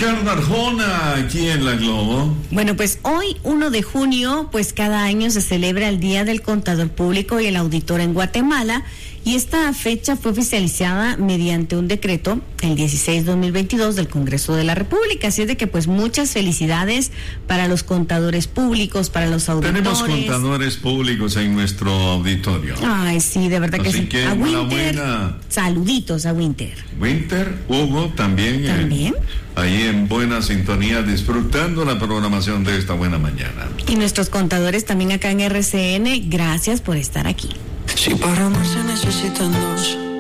Ricardo Arjona, aquí en La Globo. Bueno, pues hoy, 1 de junio, pues cada año se celebra el Día del Contador Público y el Auditor en Guatemala, y esta fecha fue oficializada mediante un decreto, el 16/2022 del Congreso de la República. Así es de que pues muchas felicidades para los contadores públicos, para los auditores. Tenemos contadores públicos en nuestro auditorio. Ay, sí, de verdad que así sí. Que a Winter, buena. Saluditos a Winter. Winter, Hugo, también. También. Ahí en buena sintonía, disfrutando la programación de esta buena mañana. Y nuestros contadores también acá en RCN, gracias por estar aquí. Si para amar se necesitan dos.